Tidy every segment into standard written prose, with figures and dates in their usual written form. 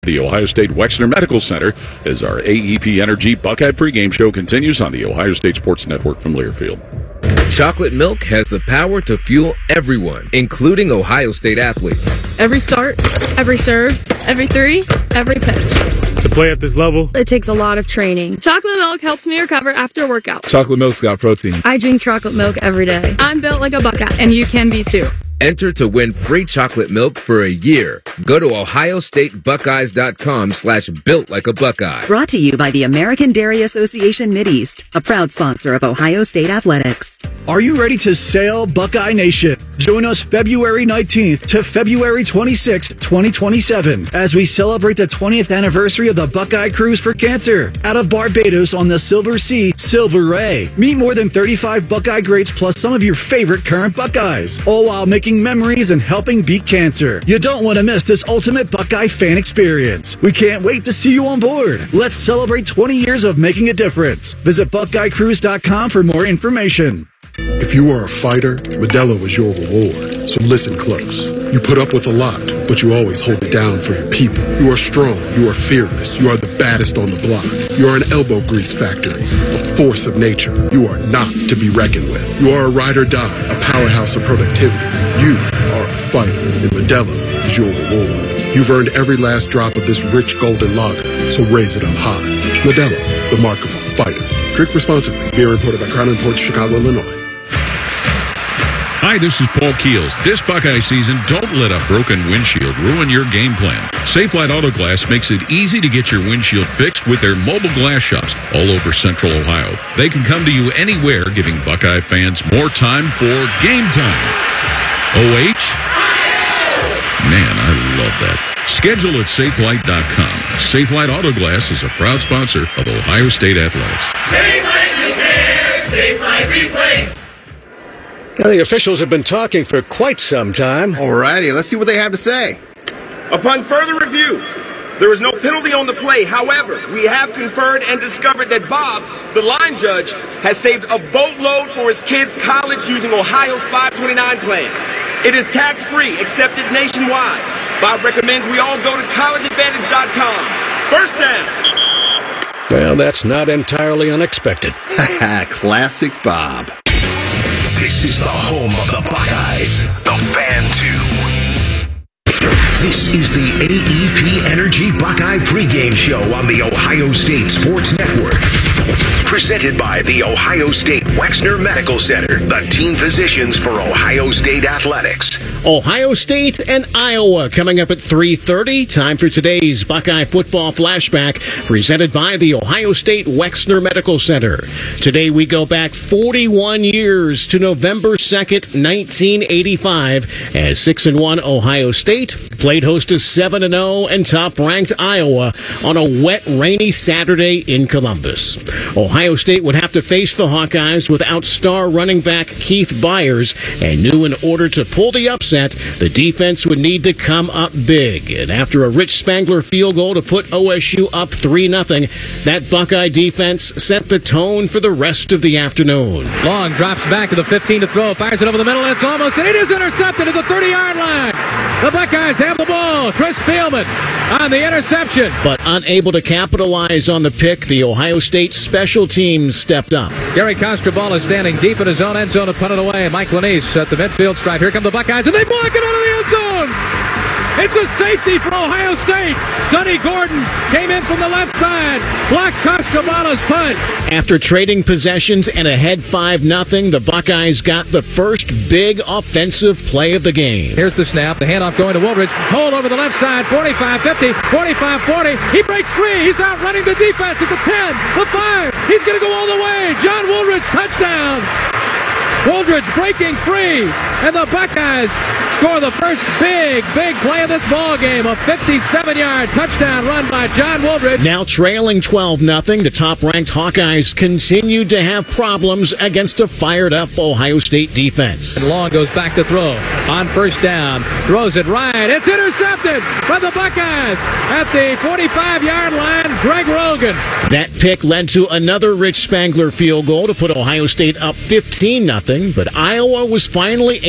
The Ohio State Wexner Medical Center as our AEP Energy Buckeye pregame show continues on the Ohio State Sports Network from Learfield. Chocolate milk has the power to fuel everyone, including Ohio State athletes. Every start, every serve, every three, every pitch. To play at this level, it takes a lot of training. Chocolate milk helps me recover after a workout. Chocolate milk's got protein. I drink chocolate milk every day. I'm built like a Buckeye, and you can be too. Enter to win free chocolate milk for a year. Go to ohiostatebuckeyes.com/built-like-a-Buckeye. Brought to you by the American Dairy Association Mideast, a proud sponsor of Ohio State Athletics. Are you ready to sail, Buckeye Nation? Join us February 19th to February 26th, 2027, as we celebrate the 20th anniversary of the Buckeye Cruise for Cancer out of Barbados on the Silver Sea, Silver Ray. Meet more than 35 Buckeye greats plus some of your favorite current Buckeyes, all while making memories and helping beat cancer. You don't want to miss this ultimate Buckeye fan experience. We can't wait to see you on board. Let's celebrate 20 years of making a difference. Visit BuckeyeCruise.com for more information. If you are a fighter, Modelo is your reward. So listen close. You put up with a lot, but you always hold it down for your people. You are strong. You are fearless. You are the baddest on the block. You are an elbow grease factory, a force of nature. You are not to be reckoned with. You are a ride or die, a powerhouse of productivity. You are a fighter, and Modelo is your reward. You've earned every last drop of this rich golden lager, so raise it up high. Modelo, the mark of a fighter. Drink responsibly. Beer imported by Crown Imports, Chicago, Illinois. Hi, this is Paul Keels. This Buckeye season, don't let a broken windshield ruin your game plan. Safelite Auto Glass makes it easy to get your windshield fixed with their mobile glass shops all over Central Ohio. They can come to you anywhere, giving Buckeye fans more time for game time. OH? Man, I love that. Schedule at Safelite.com. Safelite Auto Glass is a proud sponsor of Ohio State Athletics. Safelite Repair, Safelite Replace. The officials have been talking for quite some time. Alrighty, let's see what they have to say. Upon further review, there is no penalty on the play. However, we have conferred and discovered that Bob, the line judge, has saved a boatload for his kids' college using Ohio's 529 plan. It is tax-free, accepted nationwide. Bob recommends we all go to collegeadvantage.com. First down. Well, that's not entirely unexpected. Classic Bob. This is the home of the Buckeyes, the Fan 2. This is the AEP Energy Buckeye pregame show on the Ohio State Sports Network. Presented by the Ohio State Wexner Medical Center, the team physicians for Ohio State Athletics. Ohio State and Iowa coming up at 3:30. Time for today's Buckeye Football Flashback, presented by the Ohio State Wexner Medical Center. Today we go back 41 years to November 2nd, 1985, as 6-1 Ohio State played host to 7-0 and top-ranked Iowa on a wet, rainy Saturday in Columbus. Ohio State would have to face the Hawkeyes without star running back Keith Byers, and knew in order to pull the upset, the defense would need to come up big. And after a Rich Spangler field goal to put OSU up 3-0, that Buckeye defense set the tone for the rest of the afternoon. Long drops back to the 15 to throw, fires it over the middle, and it's almost, and it is intercepted at the 30-yard line. The Buckeyes have the ball. Chris Spielman on the interception. But unable to capitalize on the pick, the Ohio State special teams stepped up. Gary Costrobal is standing deep in his own end zone to punt it away. Mike Lanise at the midfield stripe. Here come the Buckeyes, and they block it out of the end zone. It's a safety for Ohio State. Sonny Gordon came in from the left side, blocked Costrobala's punt. After trading possessions and ahead 5-0, the Buckeyes got the first big offensive play of the game. Here's the snap, the handoff going to Woolridge. Hold over the left side, 45-50, 45-40. He breaks free. He's outrunning the defense at the 10, the 5. He's going to go all the way. John Woolridge, touchdown. Woolridge breaking free, and the Buckeyes score the first big play of this ball game. A 57-yard touchdown run by John Woolridge. Now trailing 12-0, the top-ranked Hawkeyes continued to have problems against a fired-up Ohio State defense. And Long goes back to throw on first down, throws it right. It's intercepted by the Buckeyes at the 45-yard line. Greg Rogan. That pick led to another Rich Spangler field goal to put Ohio State up 15-0, but Iowa was finally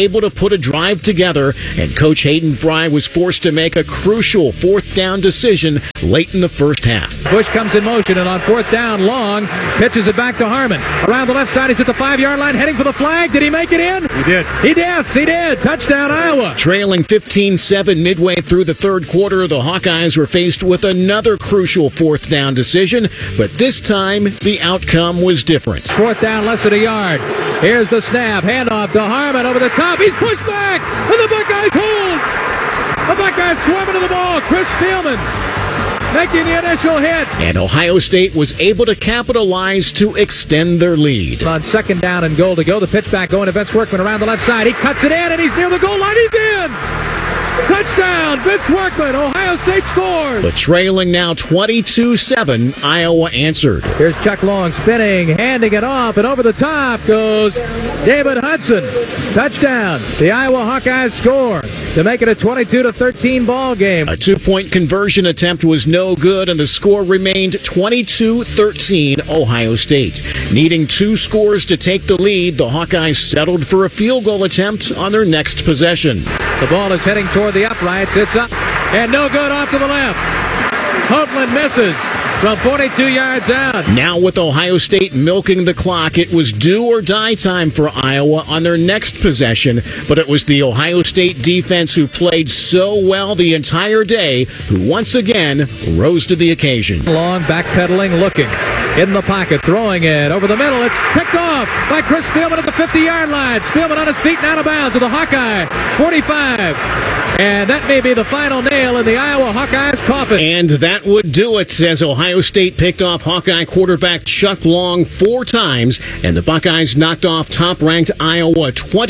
able to put a drive together, and Coach Hayden Fry was forced to make a crucial fourth down decision late in the first half. Bush comes in motion, and on fourth down, Long pitches it back to Harmon. Around the left side, he's at the 5-yard line, heading for the flag. Did he make it in? He did. He did. Touchdown, Iowa. Trailing 15-7 midway through the third quarter, the Hawkeyes were faced with another crucial fourth down decision, but this time the outcome was different. Fourth down, less than a yard. Here's the snap. Handoff to Harmon over the top. He's pushed back, and the Buckeyes hold. The Buckeyes swarming to the ball. Chris Spielman making the initial hit. And Ohio State was able to capitalize to extend their lead. On second down and goal to go. The pitch back going to Vince Workman around the left side. He cuts it in, and he's near the goal line. He's in. Touchdown, Vince Workman. Ohio State scores. But trailing now 22-7, Iowa answered. Here's Chuck Long spinning, handing it off, and over the top goes David Hudson. Touchdown. The Iowa Hawkeyes score to make it a 22-13 ball game. A 2-point conversion attempt was no good, and the score remained 22-13 Ohio State. Needing 2 scores to take the lead, the Hawkeyes settled for a field goal attempt on their next possession. The ball is heading toward the uprights. It's up and no good, off to the left. Hoagland misses from 42 yards out. Now with Ohio State milking the clock, it was do or die time for Iowa on their next possession, but it was the Ohio State defense who played so well the entire day who once again rose to the occasion. Long backpedaling, looking in the pocket, throwing it over the middle. It's picked off by Chris Spielman at the 50-yard line. Spielman on his feet and out of bounds to the Hawkeye 45. And that may be the final nail in the Iowa Hawkeyes coffin. And that would do it, as Ohio State picked off Hawkeye quarterback Chuck Long 4 times, and the Buckeyes knocked off top-ranked Iowa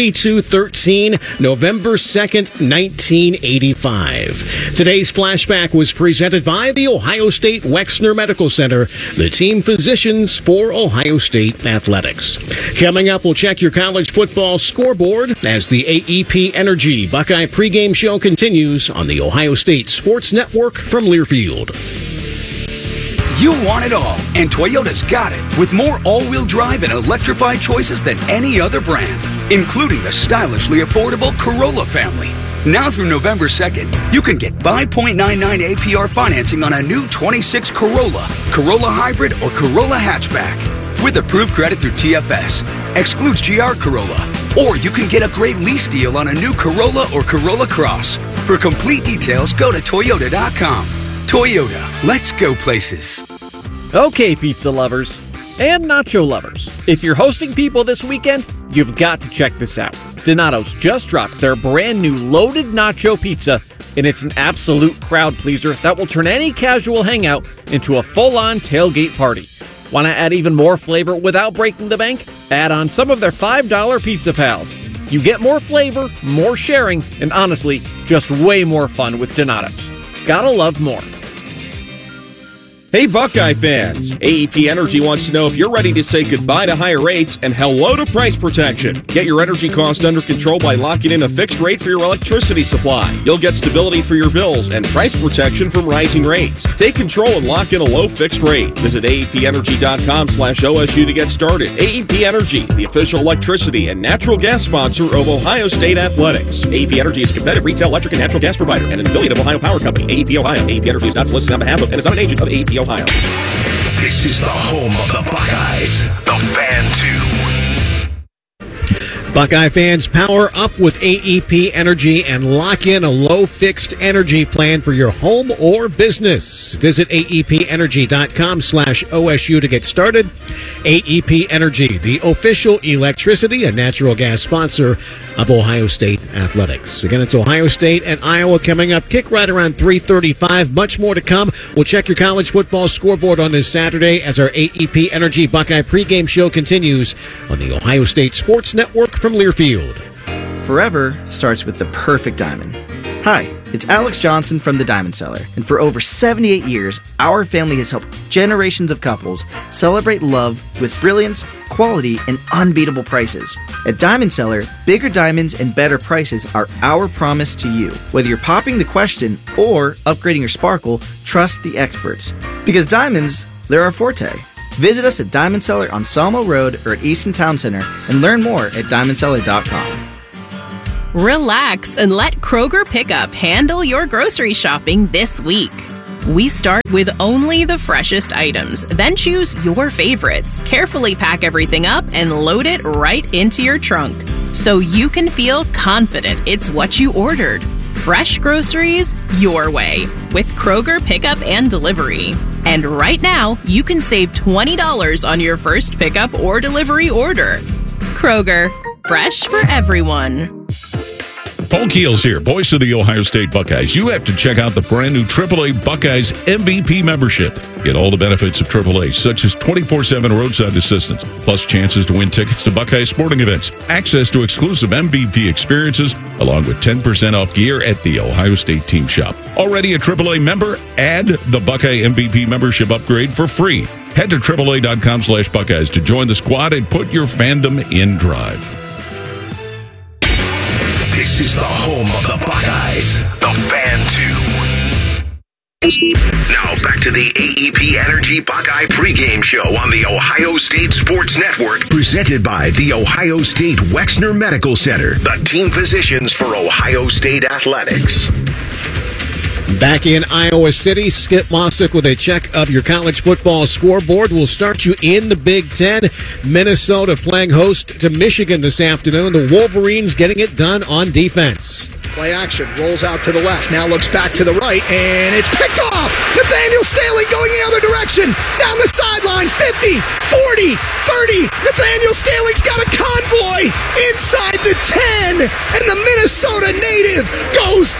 22-13, November 2nd, 1985. Today's flashback was presented by the Ohio State Wexner Medical Center, the team physicians for Ohio State athletics. Coming up, we'll check your college football scoreboard as the AEP Energy Buckeye pregame show continues on the Ohio State Sports Network from Learfield. You want it all, and Toyota's got it, with more all-wheel drive and electrified choices than any other brand, including the stylishly affordable Corolla family. Now through November 2nd, you can get 5.99 APR financing on a new 26 Corolla, Corolla Hybrid, or Corolla Hatchback, with approved credit through TFS. Excludes GR Corolla. Or you can get a great lease deal on a new Corolla or Corolla Cross. For complete details, go to Toyota.com. Toyota, let's go places. Okay, pizza lovers and nacho lovers, if you're hosting people this weekend, you've got to check this out. Donato's just dropped their brand new loaded nacho pizza, and it's an absolute crowd pleaser that will turn any casual hangout into a full-on tailgate party. Want to add even more flavor without breaking the bank? Add on some of their $5 Pizza Pals. You get more flavor, more sharing, and honestly, just way more fun with Donato's. Gotta love more. Hey Buckeye fans, AEP Energy wants to know if you're ready to say goodbye to higher rates and hello to price protection. Get your energy cost under control by locking in a fixed rate for your electricity supply. You'll get stability for your bills and price protection from rising rates. Take control and lock in a low fixed rate. Visit AEPenergy.com/OSU to get started. AEP Energy, the official electricity and natural gas sponsor of Ohio State Athletics. AEP Energy is a competitive retail electric and natural gas provider and an affiliate of Ohio Power Company. AEP Ohio. AEP Energy is not solicited on behalf of and is not an agent of AEP Ohio. This is the home of the Buckeyes, the Fan 2. Buckeye fans, power up with AEP Energy and lock in a low fixed energy plan for your home or business. Visit AEPenergy.com/OSU to get started. AEP Energy, the official electricity and natural gas sponsor of Ohio State Athletics. Again, it's Ohio State and Iowa coming up. Kick right around 3:35. Much more to come. We'll check your college football scoreboard on this Saturday as our AEP Energy Buckeye pregame show continues on the Ohio State Sports Network from Learfield. Forever starts with the perfect diamond. Hi, it's Alex Johnson from The Diamond Seller, and for over 78 years, our family has helped generations of couples celebrate love with brilliance, quality, and unbeatable prices. At Diamond Seller, bigger diamonds and better prices are our promise to you. Whether you're popping the question or upgrading your sparkle, trust the experts. Because diamonds, they're our forte. Visit us at Diamond Seller on Salmo Road or at Easton Town Center and learn more at diamondseller.com. Relax and let Kroger Pickup handle your grocery shopping this week. We start with only the freshest items, then choose your favorites, carefully pack everything up, and load it right into your trunk so you can feel confident it's what you ordered. Fresh groceries your way with Kroger Pickup and Delivery. And right now, you can save $20 on your first pickup or delivery order. Kroger, fresh for everyone. Paul Keels here, voice of the Ohio State Buckeyes. You have to check out the brand new AAA Buckeyes MVP membership. Get all the benefits of AAA, such as 24/7 roadside assistance, plus chances to win tickets to Buckeye sporting events, access to exclusive MVP experiences, along with 10% off gear at the Ohio State team shop. Already a AAA member? Add the Buckeye MVP membership upgrade for free. Head to AAA.com/Buckeyes to join the squad and put your fandom in drive. This is the home of the Buckeyes, the Fan 2. Now back to the AEP Energy Buckeye pregame show on the Ohio State Sports Network, presented by the Ohio State Wexner Medical Center, the team physicians for Ohio State athletics. Back in Iowa City, Skip Mossick with a check of your college football scoreboard. We'll start you in the Big Ten. Minnesota playing host to Michigan this afternoon. The Wolverines getting it done on defense. Play action, rolls out to the left, now looks back to the right, and it's picked off! Nathaniel Staley going the other direction, down the sideline, 50, 40, 30, Nathaniel Staley's got a convoy inside the 10, and the Minnesota native goes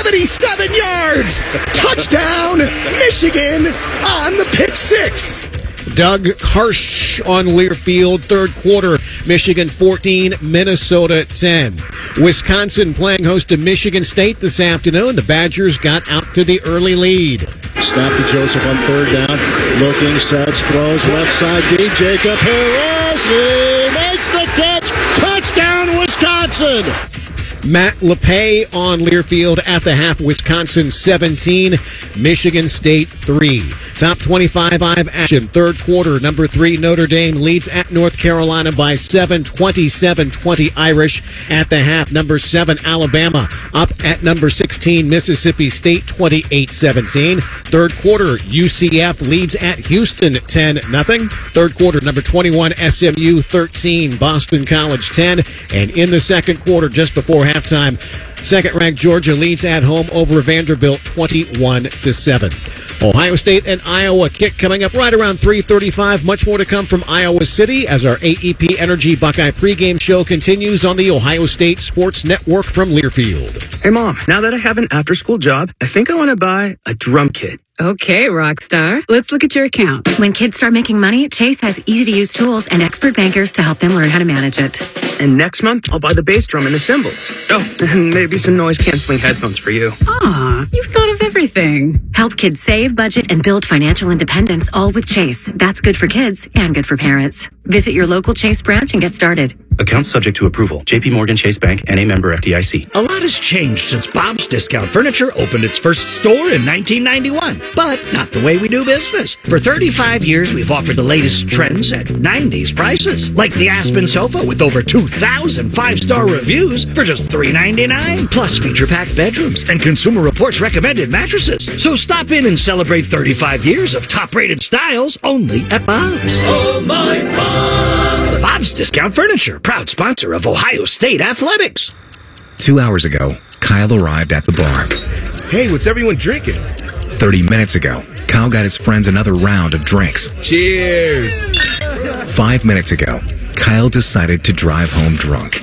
77 yards! Touchdown, Michigan on the pick six. Doug Harsh on Learfield, third quarter, Michigan 14, Minnesota 10. Wisconsin playing host to Michigan State this afternoon. The Badgers got out to the early lead. Snap to Joseph on third down. Looking, sets, throws left side deep. Jacob Harris, he makes the catch. Touchdown, Wisconsin. Matt LePay on Learfield at the half. Wisconsin 17, Michigan State 3. Top 25 action. Third quarter, number 3 Notre Dame leads at North Carolina by 7, 27-20 Irish. At the half, number 7 Alabama up at number 16 Mississippi State 28-17. Third quarter, UCF leads at Houston 10-0. Third quarter, number 21 SMU 13, Boston College 10. And in the second quarter, just before halftime, second-ranked Georgia leads at home over Vanderbilt 21-7. Ohio State and Iowa kick coming up right around 3:35. Much more to come from Iowa City as our AEP Energy Buckeye pregame show continues on the Ohio State Sports Network from Learfield. Hey, Mom, now that I have an after-school job, I think I want to buy a drum kit. Okay, Rockstar. Let's look at your account. When kids start making money, Chase has easy-to-use tools and expert bankers to help them learn how to manage it. And next month, I'll buy the bass drum and the cymbals. Oh, and maybe some noise-canceling headphones for you. Aw, you've thought of everything. Help kids save, budget, and build financial independence, all with Chase. That's good for kids and good for parents. Visit your local Chase branch and get started. Accounts subject to approval. J.P. Morgan Chase Bank and a member FDIC. A lot has changed since Bob's Discount Furniture opened its first store in 1991, but not the way we do business. For 35 years, we've offered the latest trends at 90s prices, like the Aspen sofa with over 2,000 five-star reviews for just $3.99, plus feature-packed bedrooms and Consumer Reports recommended mattresses. So stop in and celebrate 35 years of top-rated styles only at Bob's. Oh, my Bob! Bob's Discount Furniture, proud sponsor of Ohio State Athletics. 2 hours ago, Kyle arrived at the bar. Hey, what's everyone drinking? 30 minutes ago, Kyle got his friends another round of drinks. Cheers! 5 minutes ago, Kyle decided to drive home drunk.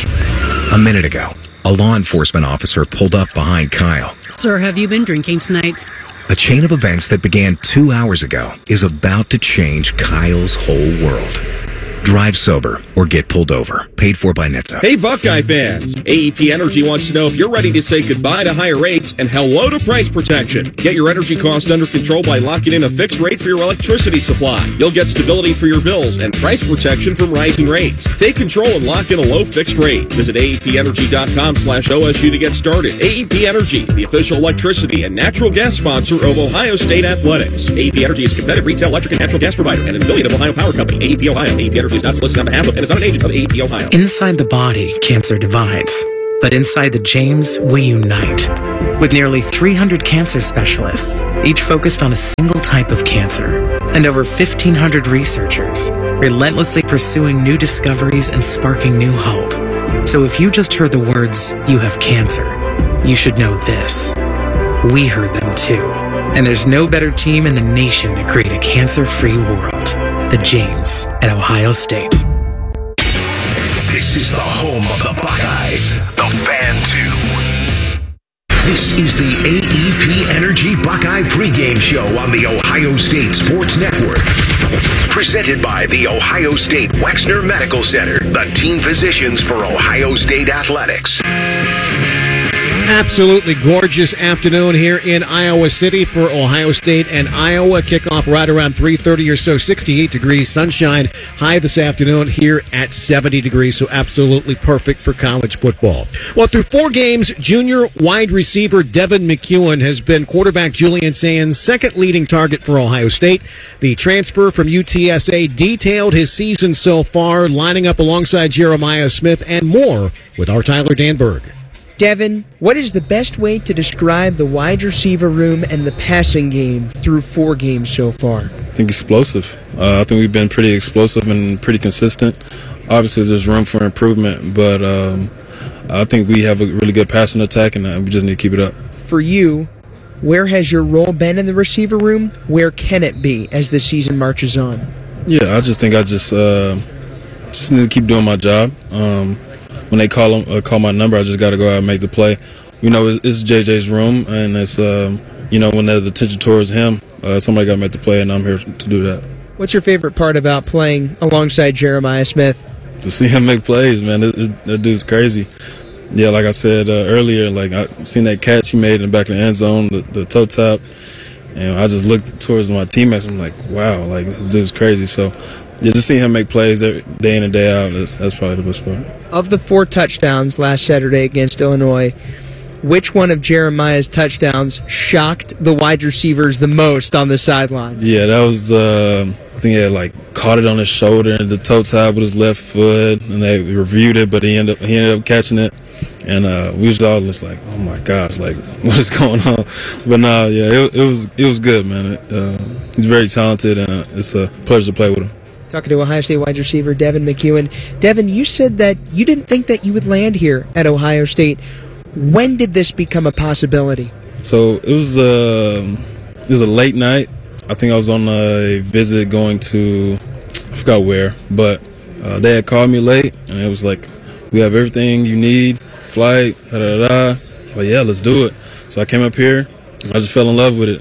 A minute ago, a law enforcement officer pulled up behind Kyle. Sir, have you been drinking tonight? A chain of events that began 2 hours ago is about to change Kyle's whole world. Drive sober or get pulled over. Paid for by NHTSA. Hey, Buckeye fans. AEP Energy wants to know if you're ready to say goodbye to higher rates and hello to price protection. Get your energy cost under control by locking in a fixed rate for your electricity supply. You'll get stability for your bills and price protection from rising rates. Take control and lock in a low fixed rate. Visit AEPenergy.com/OSU to get started. AEP Energy, the official electricity and natural gas sponsor of Ohio State Athletics. AEP Energy is a competitive retail electric and natural gas provider and an affiliate of Ohio Power Company. AEP Ohio. AEP Energy is not solicited on behalf of and is not an agent of AEP Ohio. Inside the body, cancer divides. But inside the James, we unite. With nearly 300 cancer specialists, each focused on a single type of cancer, and over 1,500 researchers, relentlessly pursuing new discoveries and sparking new hope. So if you just heard the words, "you have cancer," you should know this. We heard them too. And there's no better team in the nation to create a cancer-free world. The James at Ohio State. This is the home of the Buckeyes, the Fan 2. This is the AEP Energy Buckeye pregame show on the Ohio State Sports Network. Presented by the Ohio State Wexner Medical Center, the team physicians for Ohio State Athletics. Absolutely gorgeous afternoon here in Iowa City for Ohio State and Iowa. Kickoff right around 3:30 or so, 68 degrees, sunshine high this afternoon here at 70 degrees, so absolutely perfect for college football. Well, through 4 games, junior wide receiver Devin McEwen has been quarterback Julian Sands' second leading target for Ohio State. The transfer from UTSA detailed his season so far, lining up alongside Jeremiah Smith and more with our Tyler Danberg. Devin, what is the best way to describe the wide receiver room and the passing game through 4 games so far? I think explosive. I think we've been pretty explosive and pretty consistent. Obviously, there's room for improvement, but I think we have a really good passing attack, and we just need to keep it up. For you, where has your role been in the receiver room? Where can it be as the season marches on? Yeah, I just think I just need to keep doing my job. When they call my number, I just got to go out and make the play. You know, it's JJ's room, and it's when there's attention towards him, somebody got to make the play, and I'm here to do that. What's your favorite part about playing alongside Jeremiah Smith? To see him make plays, man. That dude's crazy. Yeah, like I said earlier, like I seen that catch he made in the back of the end zone, the toe tap, and I just looked towards my teammates. I'm like, wow, like this dude's crazy. So. Yeah, just seeing him make plays every day in and day out, that's probably the best part. Of the 4 touchdowns last Saturday against Illinois, which one of Jeremiah's touchdowns shocked the wide receivers the most on the sideline? Yeah, that was, I think he had caught it on his shoulder and the toe tap with his left foot, and they reviewed it, but he ended up catching it. And we was all just like, oh my gosh, like what is going on? But no, yeah, it was good, man. He's very talented, and it's a pleasure to play with him. Talking to Ohio State wide receiver Devin McEwen. Devin, you said that you didn't think that you would land here at Ohio State. When did this become a possibility? So it was a late night. I think I was on a visit going to, I forgot where, but they had called me late, and it was like, we have everything you need, flight, da-da-da-da. Well, yeah, let's do it. So I came up here. I just fell in love with it,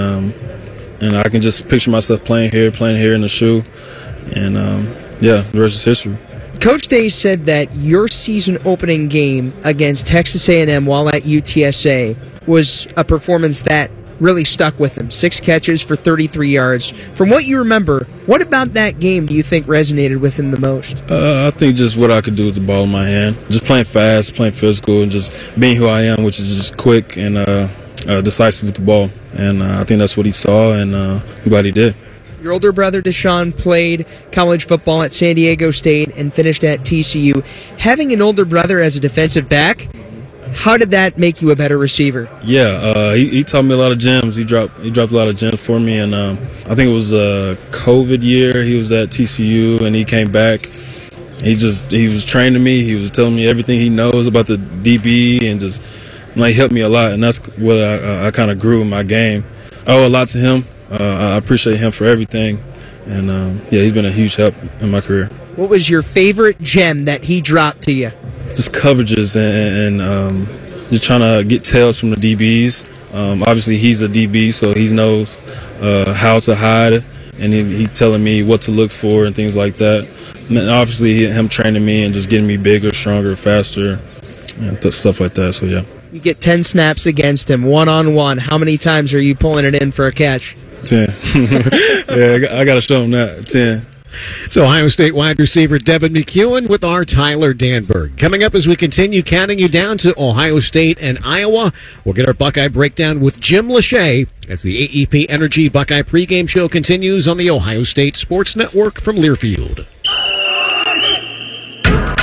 and I can just picture myself playing here in the shoe. And, the rest is history. Coach Day said that your season opening game against Texas A&M while at UTSA was a performance that really stuck with him. 6 catches for 33 yards. From what you remember, what about that game do you think resonated with him the most? I think just what I could do with the ball in my hand. Just playing fast, playing physical, and just being who I am, which is just quick and decisive with the ball. And I think that's what he saw, and I'm glad he did. Your older brother, Deshaun, played college football at San Diego State and finished at TCU. Having an older brother as a defensive back, how did that make you a better receiver? Yeah, he taught me a lot of gems. He dropped a lot of gems for me, and I think it was a COVID year. He was at TCU, and he came back. He was training me. He was telling me everything he knows about the DB, and just helped me a lot. And that's what I kind of grew in my game. I owe a lot to him. I appreciate him for everything, and he's been a huge help in my career. What was your favorite gem that he dropped to you? Just coverages and just trying to get tails from the DBs. Obviously, he's a DB, so he knows how to hide, and he's telling me what to look for and things like that. And obviously, him training me and just getting me bigger, stronger, faster, and stuff like that. So, yeah. You get 10 snaps against him, one-on-one. How many times are you pulling it in for a catch? 10. Yeah, I got to show him that. 10. So Ohio State wide receiver Devin McEwen with our Tyler Danberg. Coming up as we continue counting you down to Ohio State and Iowa, we'll get our Buckeye breakdown with Jim Lachey as the AEP Energy Buckeye pregame show continues on the Ohio State Sports Network from Learfield.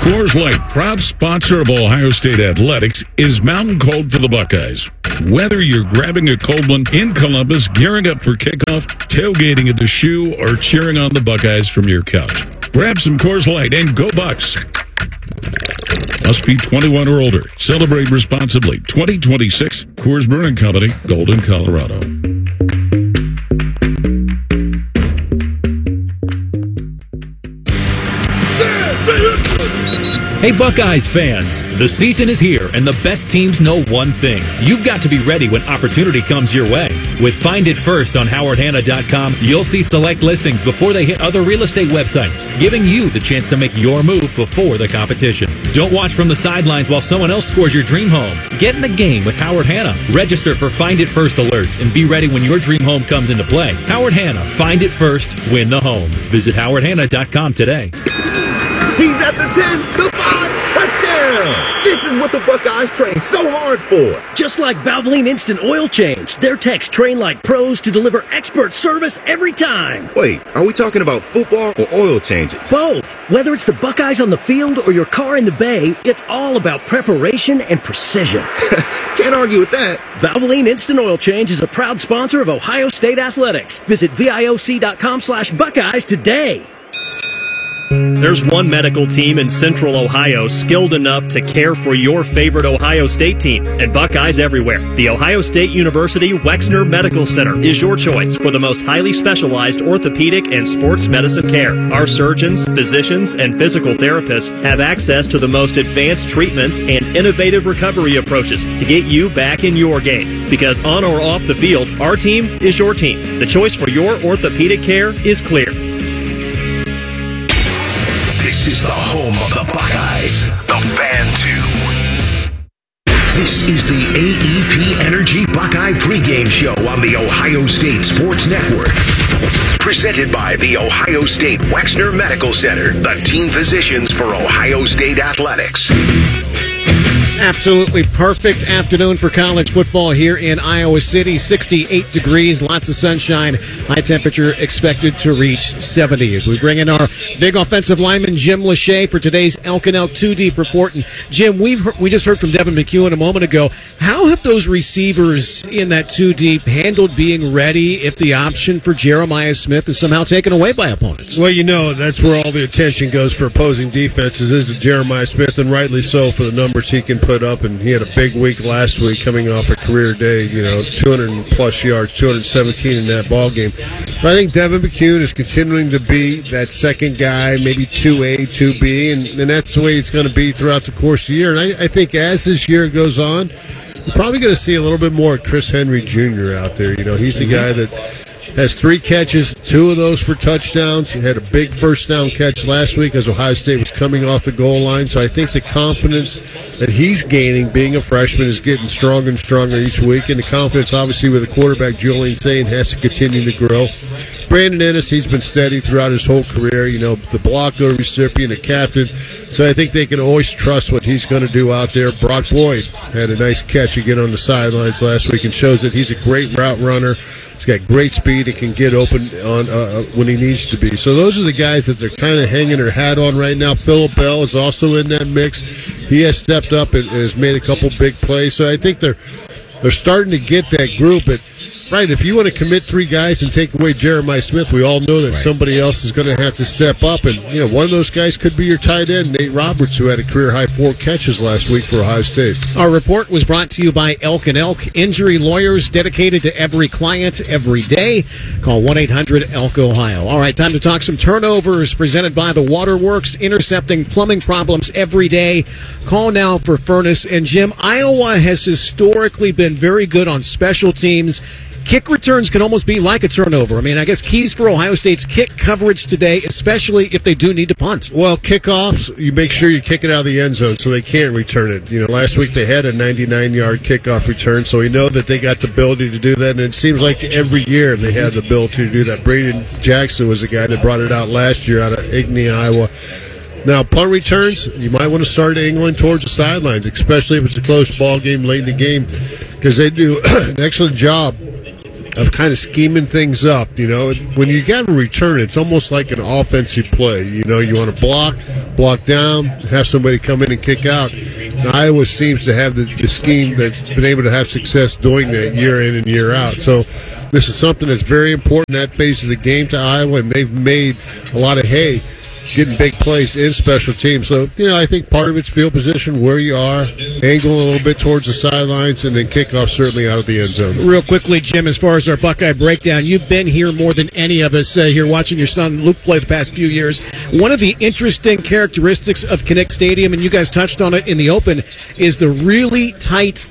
Coors Light, proud sponsor of Ohio State Athletics, is mountain cold for the Buckeyes. Whether you're grabbing a cold one in Columbus, gearing up for kickoff, tailgating at the Shoe, or cheering on the Buckeyes from your couch, grab some Coors Light and go Bucks. Must be 21 or older. Celebrate responsibly. 2026 Coors Brewing Company, Golden, Colorado. Hey Buckeyes fans, the season is here and the best teams know one thing. You've got to be ready when opportunity comes your way. With Find It First on HowardHanna.com, you'll see select listings before they hit other real estate websites, giving you the chance to make your move before the competition. Don't watch from the sidelines while someone else scores your dream home. Get in the game with Howard Hanna. Register for Find It First alerts and be ready when your dream home comes into play. Howard Hanna, Find It First, win the home. Visit HowardHanna.com today. He's at the 10, the 5, touchdown! This is what the Buckeyes train so hard for. Just like Valvoline Instant Oil Change, their techs train like pros to deliver expert service every time. Wait, are we talking about football or oil changes? Both. Whether it's the Buckeyes on the field or your car in the bay, it's all about preparation and precision. Can't argue with that. Valvoline Instant Oil Change is a proud sponsor of Ohio State Athletics. Visit VIOC.com/Buckeyes today. There's one medical team in Central Ohio skilled enough to care for your favorite Ohio State team, and Buckeyes everywhere. The Ohio State University Wexner Medical Center is your choice for the most highly specialized orthopedic and sports medicine care. Our surgeons, physicians, and physical therapists have access to the most advanced treatments and innovative recovery approaches to get you back in your game. Because on or off the field, our team is your team. The choice for your orthopedic care is clear. This is the home of the Buckeyes, the Fan 2. This is the AEP Energy Buckeye pregame show on the Ohio State Sports Network. Presented by the Ohio State Wexner Medical Center, the team physicians for Ohio State Athletics. Absolutely perfect afternoon for college football here in Iowa City. 68 degrees, lots of sunshine. High temperature expected to reach 70 as we bring in our big offensive lineman, Jim Lachey, for today's Elk and Elk 2 Deep report. And Jim, we just heard from Devin McEwen a moment ago. How have those receivers in that 2 Deep handled being ready if the option for Jeremiah Smith is somehow taken away by opponents? Well, that's where all the attention goes for opposing defenses is to Jeremiah Smith, and rightly so for the numbers he can put up, and he had a big week last week coming off a career day, 200-plus yards, 217 in that ball game. But I think Devin McEwen is continuing to be that second guy, maybe 2A, 2B, and that's the way it's going to be throughout the course of the year. And I think as this year goes on, we're probably going to see a little bit more Chris Henry Jr. out there. He's the guy that has 3 catches, 2 of those for touchdowns. He had a big first down catch last week as Ohio State was coming off the goal line. So I think the confidence that he's gaining being a freshman is getting stronger and stronger each week. And the confidence, obviously, with the quarterback, Julian Sain, has to continue to grow. Brandon Ennis, he's been steady throughout his whole career, the blocker recipient, a captain. So I think they can always trust what he's going to do out there. Brock Boyd had a nice catch again on the sidelines last week and shows that he's a great route runner. He's got great speed and can get open on when he needs to be. So those are the guys that they're kind of hanging their hat on right now. Phillip Bell is also in that mix. He has stepped up and has made a couple big plays. So I think they're starting to get that group. But right, if you want to commit 3 guys and take away Jeremiah Smith, we all know that somebody else is going to have to step up. And, one of those guys could be your tight end, Nate Roberts, who had a career-high 4 catches last week for Ohio State. Our report was brought to you by Elk and Elk, injury lawyers dedicated to every client every day. Call 1-800-ELK-OHIO. All right, time to talk some turnovers presented by the Waterworks, intercepting plumbing problems every day. Call now for Furnace. And, Jim, Iowa has historically been very good on special teams. Kick returns can almost be like a turnover. I guess keys for Ohio State's kick coverage today, especially if they do need to punt. Well, kickoffs, you make sure you kick it out of the end zone so they can't return it. Last week they had a 99-yard kickoff return, so we know that they got the ability to do that, and it seems like every year they have the ability to do that. Braden Jackson was the guy that brought it out last year out of Igny, Iowa. Now, punt returns, you might want to start angling towards the sidelines, especially if it's a close ball game late in the game, because they do an excellent job of kind of scheming things up. When you got to return, it's almost like an offensive play. You want to block down, have somebody come in and kick out. And Iowa seems to have the scheme that's been able to have success doing that year in and year out. So this is something that's very important, that phase of the game to Iowa, and they've made a lot of hay getting big plays in special teams. So, I think part of it's field position, where you are, angle a little bit towards the sidelines, and then kickoff certainly out of the end zone. Real quickly, Jim, as far as our Buckeye breakdown, you've been here more than any of us here watching your son Luke play the past few years. One of the interesting characteristics of Kinnick Stadium, and you guys touched on it in the open, is the really tight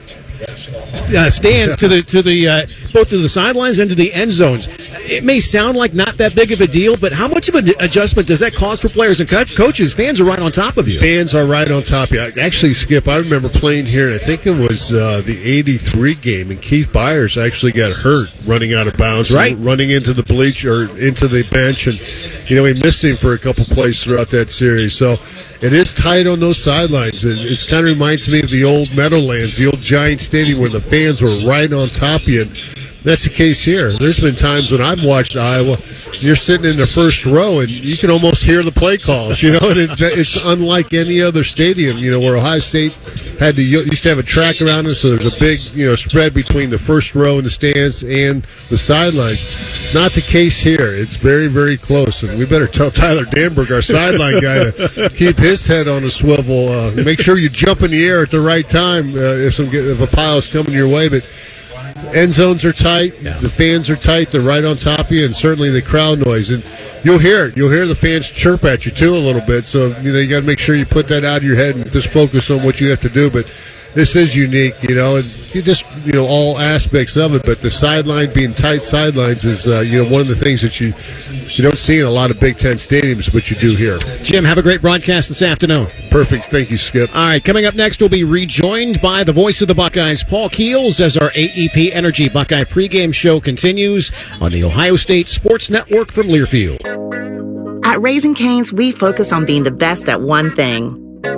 stands to the both to the sidelines and to the end zones. It may sound like not that big of a deal, but how much of an adjustment does that cause for players and coaches? Fans are right on top of you. Fans are right on top of you. Actually, Skip, I remember playing here, and I think it was the 83 game, and Keith Byers actually got hurt running out of bounds, running into the bleach or into the bench, and we missed him for a couple plays throughout that series. So it is tight on those sidelines. It kind of reminds me of the old Meadowlands, the old Giant Stadium, where the fans were right on top of you. And that's the case here. There's been times when I've watched Iowa, you're sitting in the first row, and you can almost hear the play calls, and it's unlike any other stadium, where Ohio State used to have a track around it, so there's a big, spread between the first row in the stands and the sidelines. Not the case here. It's very, very close, and we better tell Tyler Danberg, our sideline guy, to keep his head on a swivel. Make sure you jump in the air at the right time if a pile's coming your way, but end zones are tight. Yeah. The fans are tight. They're right on top of you, and certainly the crowd noise. And you'll hear it. You'll hear the fans chirp at you, too, a little bit. So, you got to make sure you put that out of your head and just focus on what you have to do. But this is unique, and just, all aspects of it. But the sideline being tight sidelines is, one of the things that you don't see in a lot of Big Ten stadiums, but you do here. Jim, have a great broadcast this afternoon. Perfect. Thank you, Skip. All right, coming up next, we'll be rejoined by the voice of the Buckeyes, Paul Keels, as our AEP Energy Buckeye pregame show continues on the Ohio State Sports Network from Learfield. At Raising Cane's, we focus on being the best at one thing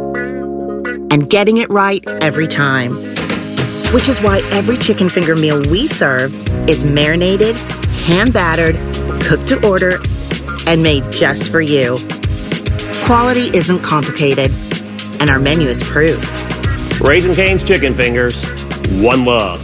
and getting it right every time. Which is why every chicken finger meal we serve is marinated, hand-battered, cooked to order, and made just for you. Quality isn't complicated, and our menu is proof. Raising Cane's Chicken Fingers, one love.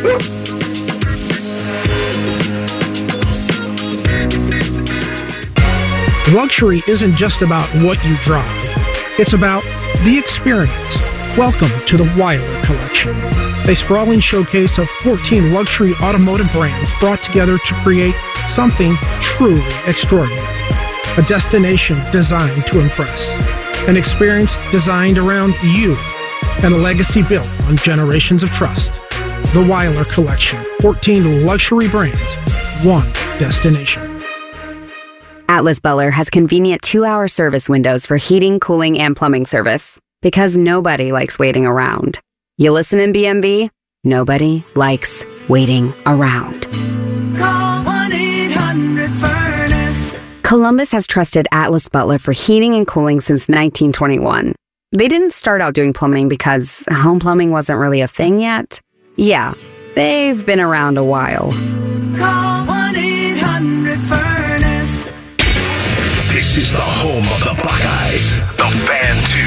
Luxury isn't just about what you drive. It's about the experience. Welcome to the Weiler Collection, a sprawling showcase of 14 luxury automotive brands brought together to create something truly extraordinary. A destination designed to impress, an experience designed around you, and a legacy built on generations of trust. The Weiler Collection, 14 luxury brands, one destination. Atlas Butler has convenient 2-hour service windows for heating, cooling, and plumbing service. Because nobody likes waiting around. You listen in BMB? Nobody likes waiting around. Call 1-800-FURNACE. Columbus has trusted Atlas Butler for heating and cooling since 1921. They didn't start out doing plumbing because home plumbing wasn't really a thing yet. Yeah, they've been around a while. Call 1-800-FURNACE. This is the home of the Buckeyes, the Fan 2.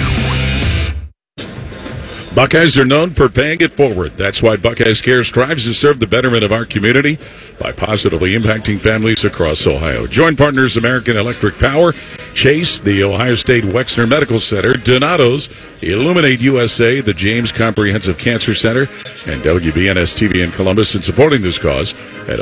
Buckeyes are known for paying it forward. That's why Buckeyes Care strives to serve the betterment of our community by positively impacting families across Ohio. Joint partners American Electric Power, Chase, the Ohio State Wexner Medical Center, Donato's, Illuminate USA, the James Comprehensive Cancer Center, and WBNS-TV in Columbus in supporting this cause at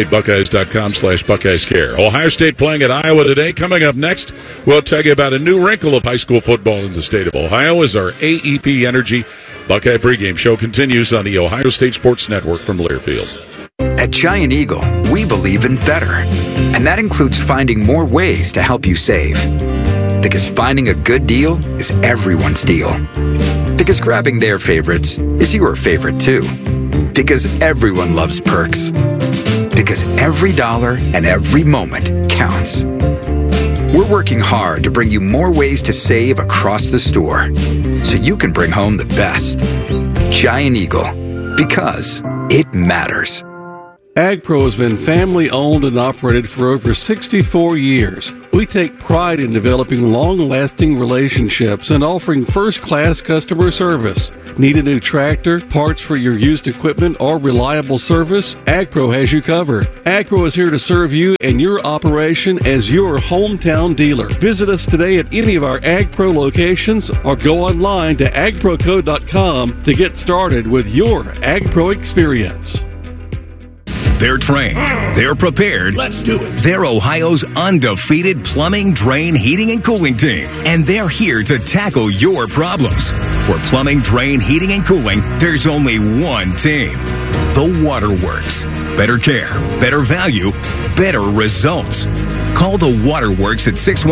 ohiostatebuckeyes.com/BuckeyesCare. Ohio State playing at Iowa today. Coming up next, we'll tell you about a new wrinkle of high school football in the state of Ohio as our AEP Energy Buckeye pregame show continues on the Ohio State Sports Network from Learfield. At Giant Eagle, we believe in better, and that includes finding more ways to help you save. Because finding a good deal is everyone's deal. Because grabbing their favorites is your favorite too. Because everyone loves perks. Because every dollar and every moment counts. We're working hard to bring you more ways to save across the store, so you can bring home the best. Giant Eagle, because it matters. AgPro has been family-owned and operated for over 64 years. We take pride in developing long-lasting relationships and offering first-class customer service. Need a new tractor, parts for your used equipment, or reliable service? AgPro has you covered. AgPro is here to serve you and your operation as your hometown dealer. Visit us today at any of our AgPro locations or go online to agproco.com to get started with your AgPro experience. They're trained. They're prepared. Let's do it. They're Ohio's undefeated plumbing, drain, heating, and cooling team. And they're here to tackle your problems. For plumbing, drain, heating, and cooling, there's only one team. The Waterworks. Better care, better value, better results. Call the Waterworks at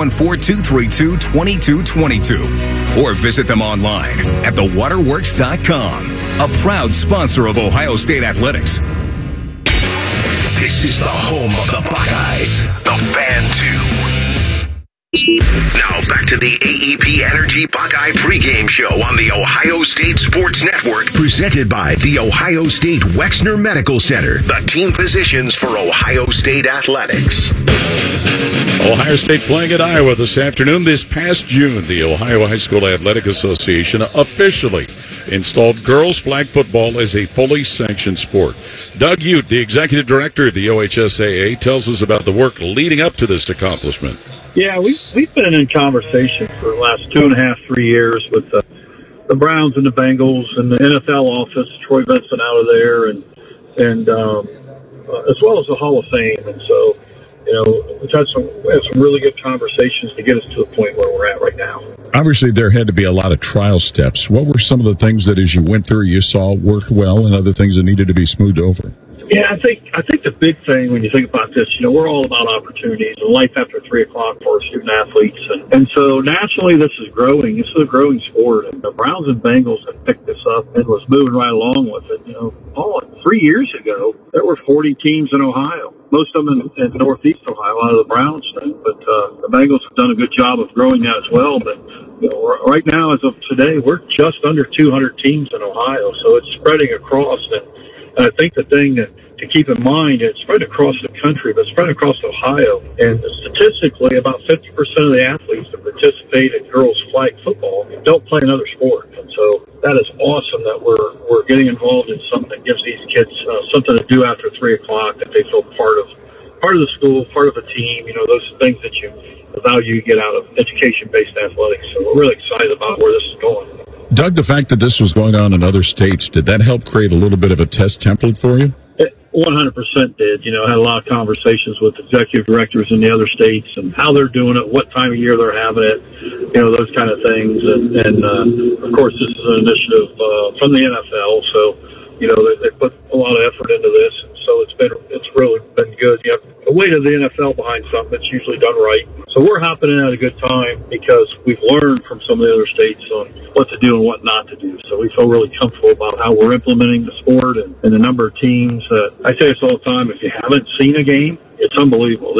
614-232-2222 or visit them online at thewaterworks.com. A proud sponsor of Ohio State Athletics. This is the home of the Buckeyes, the Fan 2. Now back to the AEP Energy Buckeye pregame show on the Ohio State Sports Network, presented by the Ohio State Wexner Medical Center, the team physicians for Ohio State Athletics. Ohio State playing at Iowa this afternoon. This past June, the Ohio High School Athletic Association officially installed girls flag football as a fully sanctioned sport. Doug Ute, the executive director of the OHSAA, tells us about the work leading up to this accomplishment. Yeah, we've been in conversation for the last 2.5, 3 years with the Browns and the Bengals and the NFL office, Troy Vincent out of there, and as well as the Hall of Fame. And so, you know, we had some really good conversations to get us to the point where we're at right now. Obviously, there had to be a lot of trial steps. What were some of the things that, as you went through, you saw worked well, and other things that needed to be smoothed over? Yeah, I think the big thing when you think about this, you know, we're all about opportunities and life after 3 o'clock for student athletes, and so naturally this is growing. This is a growing sport, and the Browns and Bengals have picked this up and was moving right along with it. You know, 3 years ago there were 40 teams in Ohio, most of them in Northeast Ohio out of the Browns thing, but the Bengals have done a good job of growing that as well. But you know, right now, as of today, we're just under 200 teams in Ohio, so it's spreading across. And I think the thing to keep in mind, it's spread across the country, but spread across Ohio. And statistically, about 50% of the athletes that participate in girls' flag football don't play another sport. And so that is awesome that we're getting involved in something that gives these kids something to do after 3 o'clock, that they feel part of the school, part of a team. You know, those things that the value you get out of education-based athletics. So we're really excited about where this is going. Doug, the fact that this was going on in other states, did that help create a little bit of a test template for you? It 100% did. You know, I had a lot of conversations with executive directors in the other states and how they're doing it, what time of year they're having it, you know, those kind of things. And of course, this is an initiative from the NFL, so, you know, they put a lot of effort into this. So it's really been good. You have the weight of the NFL behind something that's usually done right. So we're hopping in at a good time because we've learned from some of the other states on what to do and what not to do. So we feel really comfortable about how we're implementing the sport and the number of teams. I say this all the time, if you haven't seen a game, it's unbelievable.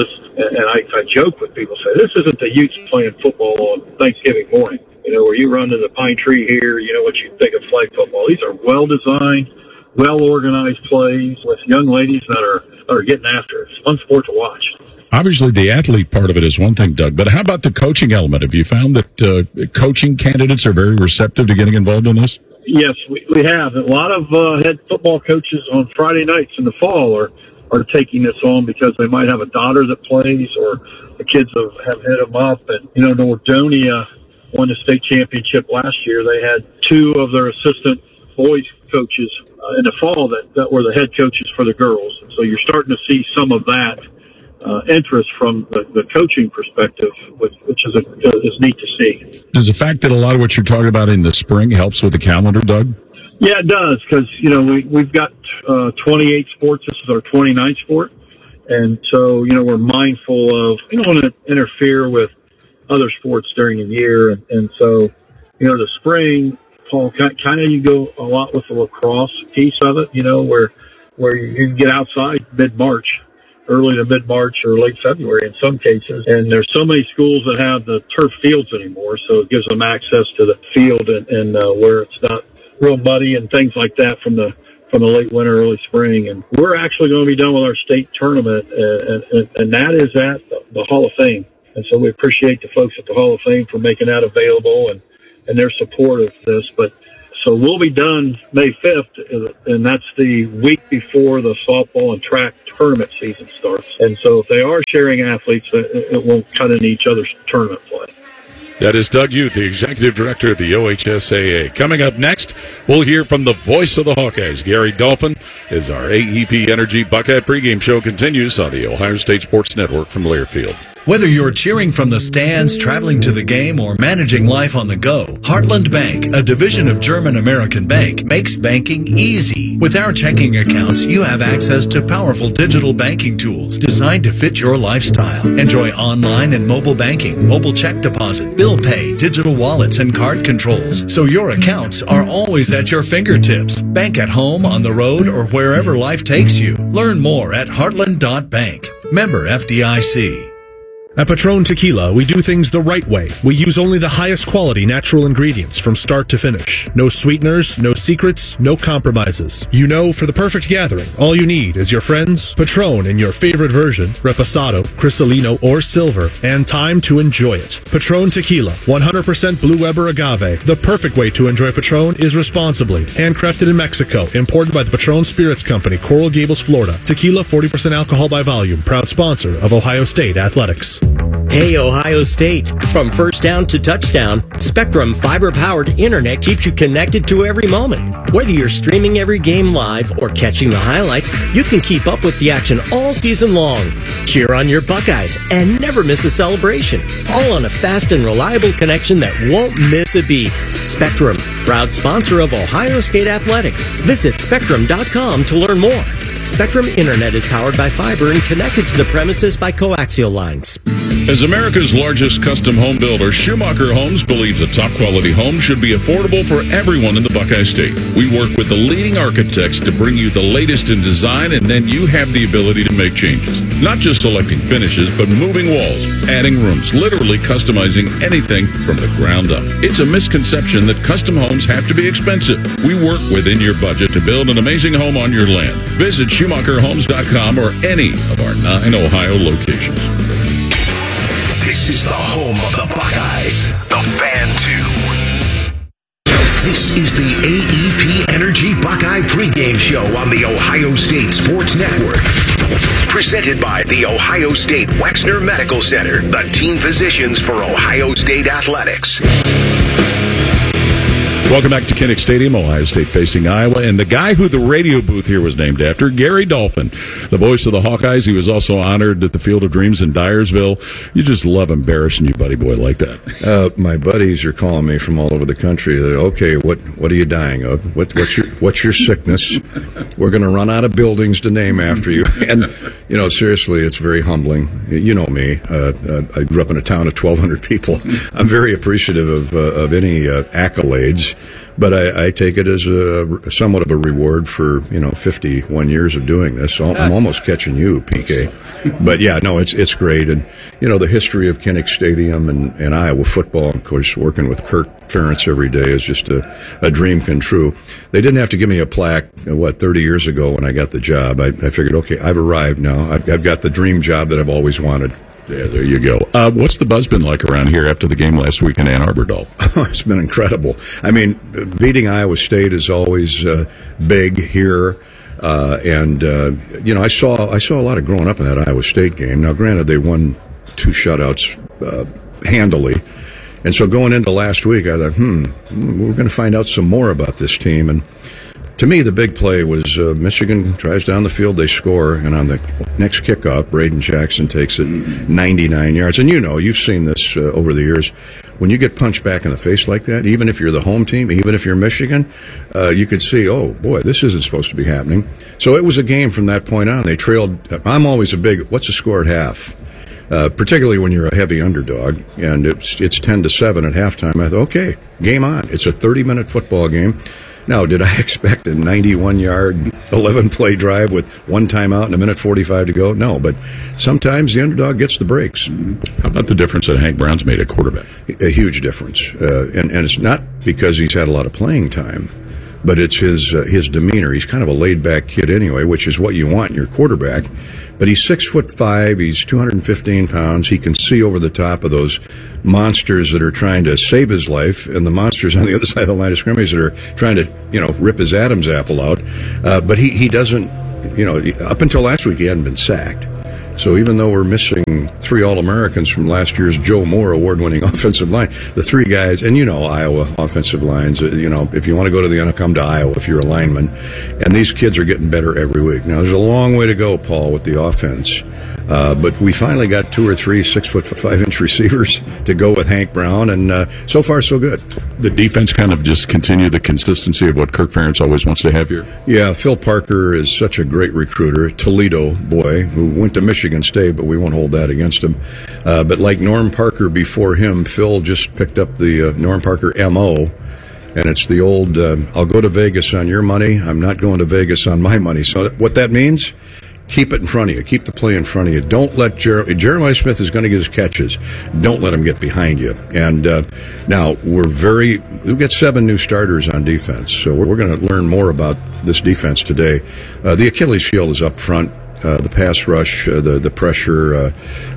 I joke with people, say, this isn't the Utes playing football on Thanksgiving morning, you know, where you run to the pine tree here, you know what you think of flag football. These are well-designed, well-organized plays with young ladies that are getting after it. It's a fun sport to watch. Obviously, the athlete part of it is one thing, Doug, but how about the coaching element? Have you found that coaching candidates are very receptive to getting involved in this? Yes, we have. A lot of head football coaches on Friday nights in the fall are taking this on because they might have a daughter that plays or the kids have hit them up. And, you know, Nordonia won the state championship last year. They had 2 of their assistant boys coaches in the fall that were the head coaches for the girls. And so you're starting to see some of that interest from the coaching perspective, which is neat to see. Does the fact that a lot of what you're talking about in the spring helps with the calendar, Doug? Yeah, it does, because, you know, we've got 28 sports. This is our 29th sport. And so, you know, we're mindful of, we don't want to interfere with other sports during the year. And so, you know, the spring, Paul, kind of you go a lot with the lacrosse piece of it, you know, where you can get outside mid-March, early to mid-March or late February in some cases. And there's so many schools that have the turf fields anymore, so it gives them access to the field and where it's not real muddy and things like that from the from the late winter, early spring. And we're actually going to be done with our state tournament, and that is at the Hall of Fame. And so we appreciate the folks at the Hall of Fame for making that available and their support of this. But so we'll be done May 5th, and that's the week before the softball and track tournament season starts. And so if they are sharing athletes, it won't cut into each other's tournament play. That is Doug Youth, the Executive Director of the OHSAA. Coming up next, we'll hear from the voice of the Hawkeyes, Gary Dolphin, as our AEP Energy Buckeye pregame show continues on the Ohio State Sports Network from Learfield. Whether you're cheering from the stands, traveling to the game, or managing life on the go, Heartland Bank, a division of German American Bank, makes banking easy. With our checking accounts, you have access to powerful digital banking tools designed to fit your lifestyle. Enjoy online and mobile banking, mobile check deposit, bill pay, digital wallets, and card controls, so your accounts are always at your fingertips. Bank at home, on the road, or wherever life takes you. Learn more at heartland.bank. Member FDIC. At Patron Tequila, we do things the right way. We use only the highest quality natural ingredients from start to finish. No sweeteners, no secrets, no compromises. You know, for the perfect gathering, all you need is your friends, Patron in your favorite version, Reposado, Cristalino, or Silver, and time to enjoy it. Patron Tequila, 100% Blue Weber agave. The perfect way to enjoy Patron is responsibly. Handcrafted in Mexico, imported by the Patron Spirits Company, Coral Gables, Florida. Tequila, 40% alcohol by volume. Proud sponsor of Ohio State Athletics. Hey, Ohio State. From first down to touchdown, Spectrum fiber-powered internet keeps you connected to every moment. Whether you're streaming every game live or catching the highlights, you can keep up with the action all season long. Cheer on your Buckeyes and never miss a celebration. All on a fast and reliable connection that won't miss a beat. Spectrum, proud sponsor of Ohio State Athletics. Visit Spectrum.com to learn more. Spectrum Internet is powered by fiber and connected to the premises by coaxial lines. As America's largest custom home builder, Schumacher Homes believes a top-quality home should be affordable for everyone in the Buckeye State. We work with the leading architects to bring you the latest in design, and then you have the ability to make changes. Not just selecting finishes, but moving walls, adding rooms, literally customizing anything from the ground up. It's a misconception that custom homes have to be expensive. We work within your budget to build an amazing home on your land. Visit SchumacherHomes.com or any of our 9 Ohio locations. This is the home of the Buckeyes, the Fan 2. This is the AEP Energy Buckeye pregame show on the Ohio State Sports Network. Presented by the Ohio State Wexner Medical Center, the team physicians for Ohio State Athletics. Welcome back to Kinnick Stadium, Ohio State facing Iowa, and the guy who the radio booth here was named after, Gary Dolphin, the voice of the Hawkeyes. He was also honored at the Field of Dreams in Dyersville. You just love embarrassing you, buddy boy, like that. My buddies are calling me from all over the country. They're, okay, what are you dying of? What's your sickness? We're going to run out of buildings to name after you. And seriously, it's very humbling. You know me. I grew up in a town of 1,200 people. I'm very appreciative of any accolades. But I take it as somewhat of a reward for 51 years of doing this. So I'm almost catching you, PK. But yeah, no, it's great, and the history of Kinnick Stadium and Iowa football. Of course, working with Kirk Ferentz every day is just a dream come true. They didn't have to give me a plaque 30 years ago when I got the job. I figured, okay, I've arrived now. I've got the dream job that I've always wanted. Yeah, there you go. What's the buzz been like around here after the game last week in Ann Arbor, Dolph? It's been incredible. I mean, beating Iowa State is always big here. I saw a lot of growing up in that Iowa State game. Now, granted, they won 2 shutouts handily. And so going into last week, I thought, we're going to find out some more about this team. And to me, the big play was Michigan drives down the field, they score, and on the next kickoff, Braden Jackson takes it 99 yards. And you've seen this over the years. When you get punched back in the face like that, even if you're the home team, even if you're Michigan, you could see, oh, boy, this isn't supposed to be happening. So it was a game from that point on. They trailed. I'm always a big, what's the score at half? Particularly when you're a heavy underdog, and it's 10-7 at halftime. I thought, okay, game on. It's a 30-minute football game. Now, did I expect a 91-yard, 11-play drive with 1 timeout and a minute 45 to go? No, but sometimes the underdog gets the breaks. How about the difference that Hank Brown's made at quarterback? A huge difference. And it's not because he's had a lot of playing time, but it's his demeanor. He's kind of a laid-back kid anyway, which is what you want in your quarterback. But he's 6'5", he's 215 pounds. He can see over the top of those monsters that are trying to save his life, and the monsters on the other side of the line of scrimmage that are trying to, rip his Adam's apple out. But he doesn't, up until last week, he hadn't been sacked. So even though we're missing 3 All-Americans from last year's Joe Moore award-winning offensive line, the 3 guys, and Iowa offensive lines, if you want to go to the NFL, come to Iowa if you're a lineman. And these kids are getting better every week. Now, there's a long way to go, Paul, with the offense. But we finally got 2 or 3 6'5" receivers to go with Hank Brown, and so far so good. The defense kind of just continue the consistency of what Kirk Ferentz always wants to have here. Yeah, Phil Parker is such a great recruiter, Toledo boy who went to Michigan State, but we won't hold that against him. But like Norm Parker before him, Phil just picked up the Norm Parker MO. And it's the old, I'll go to Vegas on your money. I'm not going to Vegas on my money. So what that means, keep it in front of you. Keep the play in front of you. Don't let Jeremiah Smith is going to get his catches. Don't let him get behind you. And now we've got 7 new starters on defense. So we're going to learn more about this defense today. The Achilles heel is up front. The pass rush, the pressure,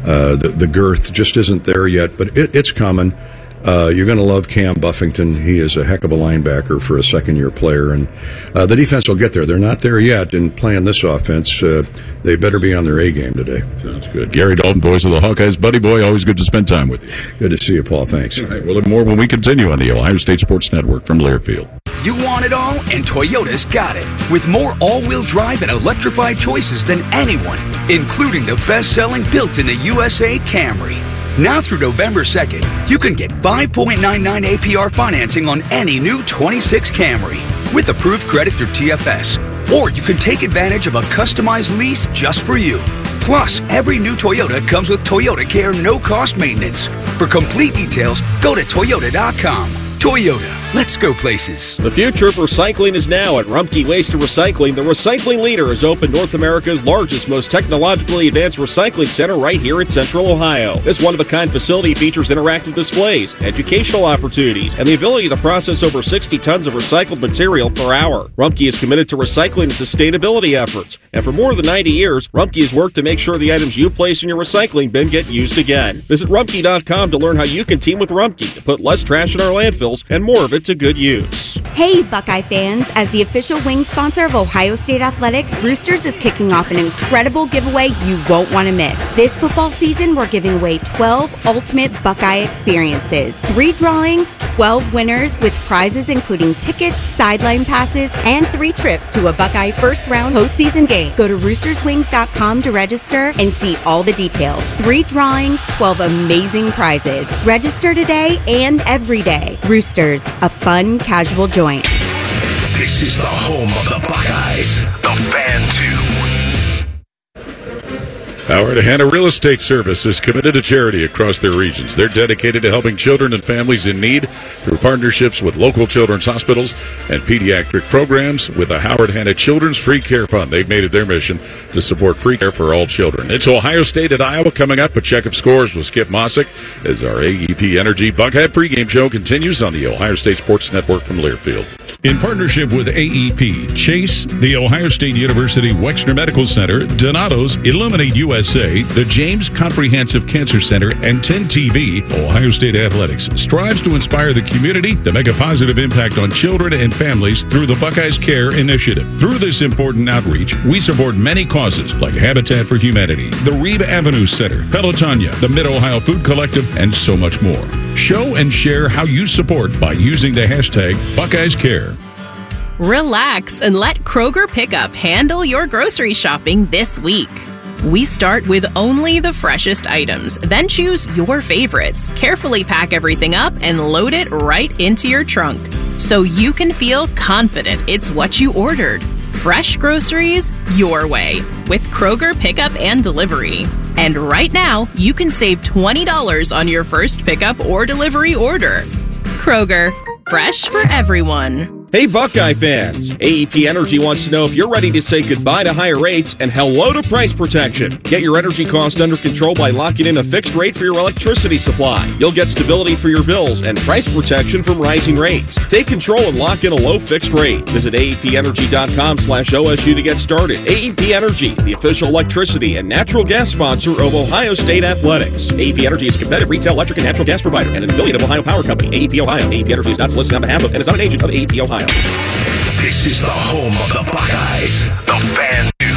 the girth just isn't there yet, but it's coming. You're going to love Cam Buffington. He is a heck of a linebacker for a second-year player, and the defense will get there. They're not there yet in playing this offense. They better be on their A game today. Sounds good. Gary Dalton, voice of the Hawkeyes. Buddy boy, always good to spend time with you. Good to see you, Paul. Thanks. All right, we'll have more when we continue on the Ohio State Sports Network from Learfield. You want it all, and Toyota's got it. With more all-wheel drive and electrified choices than anyone, including the best-selling built-in-the-USA Camry. Now through November 2nd, you can get 5.99 APR financing on any new 26 Camry with approved credit through TFS. Or you can take advantage of a customized lease just for you. Plus, every new Toyota comes with Toyota Care no-cost maintenance. For complete details, go to Toyota.com. Toyota, let's go places. The future of recycling is now at Rumpke Waste and Recycling. The recycling leader has opened North America's largest, most technologically advanced recycling center right here in Central Ohio. This one-of-a-kind facility features interactive displays, educational opportunities, and the ability to process over 60 tons of recycled material per hour. Rumpke is committed to recycling and sustainability efforts, and for more than 90 years, Rumpke has worked to make sure the items you place in your recycling bin get used again. Visit Rumpke.com to learn how you can team with Rumpke to put less trash in our landfills and more of it to good use. Hey, Buckeye fans! As the official wing sponsor of Ohio State Athletics, Roosters is kicking off an incredible giveaway you won't want to miss. This football season, we're giving away 12 ultimate Buckeye experiences. 3 drawings, 12 winners with prizes including tickets, sideline passes, and 3 trips to a Buckeye first-round postseason game. Go to roosterswings.com to register and see all the details. 3 drawings, 12 amazing prizes. Register today and every day. Roosters, a fun, casual joint. This is the home of the Buckeyes, the Fan 2. Howard Hanna Real Estate Service is committed to charity across their regions. They're dedicated to helping children and families in need through partnerships with local children's hospitals and pediatric programs with the Howard Hanna Children's Free Care Fund. They've made it their mission to support free care for all children. It's Ohio State at Iowa coming up. A check of scores with Skip Mossick as our AEP Energy Buckeye pregame show continues on the Ohio State Sports Network from Learfield. In partnership with AEP, Chase, the Ohio State University Wexner Medical Center, Donato's, Illuminate USA, the James Comprehensive Cancer Center, and 10TV, Ohio State Athletics strives to inspire the community to make a positive impact on children and families through the Buckeyes Care Initiative. Through this important outreach, we support many causes like Habitat for Humanity, the Reeb Avenue Center, Pelotonia, the Mid-Ohio Food Collective, and so much more. Show and share how you support by using the hashtag Buckeyes Care. Relax and let Kroger Pickup handle your grocery shopping this week. We start with only the freshest items, then choose your favorites, carefully pack everything up, and load it right into your trunk so you can feel confident it's what you ordered. Fresh groceries your way with Kroger Pickup and Delivery. And right now, you can save $20 on your first pickup or delivery order. Kroger, fresh for everyone. Hey Buckeye fans, AEP Energy wants to know if you're ready to say goodbye to higher rates and hello to price protection. Get your energy cost under control by locking in a fixed rate for your electricity supply. You'll get stability for your bills and price protection from rising rates. Take control and lock in a low fixed rate. Visit AEPenergy.com/OSU to get started. AEP Energy, the official electricity and natural gas sponsor of Ohio State Athletics. AEP Energy is a competitive retail electric and natural gas provider and an affiliate of Ohio Power Company. AEP Ohio. AEP Energy is not solicited on behalf of and is not an agent of AEP Ohio. This is the home of the Buckeyes, the Fan 2.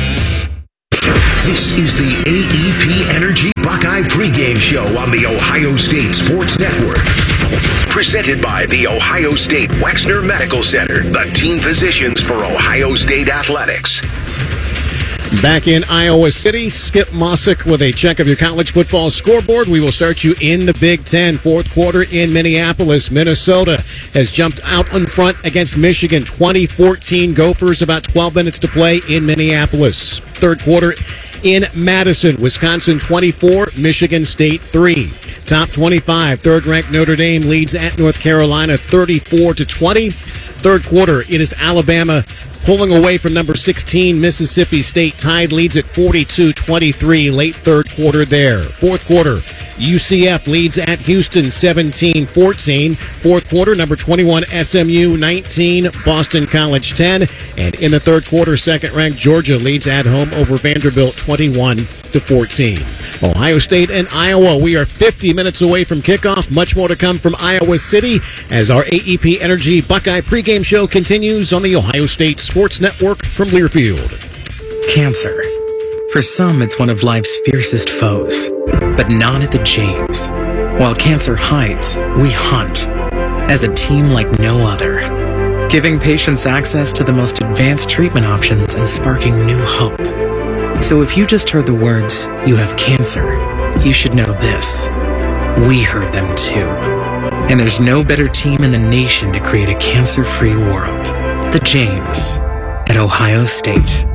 This is the AEP Energy Buckeye pregame show on the Ohio State Sports Network. Presented by the Ohio State Wexner Medical Center, the team physicians for Ohio State Athletics. Back in Iowa City, Skip Mossick with a check of your college football scoreboard. We will start you in the Big Ten. Fourth quarter in Minneapolis. Minnesota has jumped out in front against Michigan. 2014 Gophers, about 12 minutes to play in Minneapolis. Third quarter in Madison. Wisconsin 24, Michigan State 3. Top 25, third-ranked Notre Dame leads at North Carolina 34-20. Third quarter, it is Alabama pulling away from number 16, Mississippi State. Tide leads at 42-23, late third quarter there. Fourth quarter, UCF leads at Houston 17-14. Fourth quarter, number 21, SMU 19, Boston College 10. And in the third quarter, second-ranked Georgia leads at home over Vanderbilt 21-14. Ohio State and Iowa, we are 50 minutes away from kickoff. Much more to come from Iowa City as our AEP Energy Buckeye pregame show continues on the Ohio State Sports Network from Learfield. Cancer. For some, it's one of life's fiercest foes, but not at the James. While cancer hides, we hunt as a team like no other, giving patients access to the most advanced treatment options and sparking new hope. So if you just heard the words, "You have cancer," you should know this. We heard them too. And there's no better team in the nation to create a cancer-free world. The James at Ohio State.